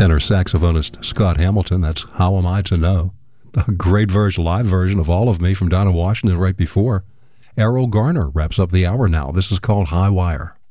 tenor saxophonist Scott Hamilton. That's How Am I to Know? A great live version of All of Me from Dinah Washington right before. Errol Garner wraps up the hour now. This is called High Wire.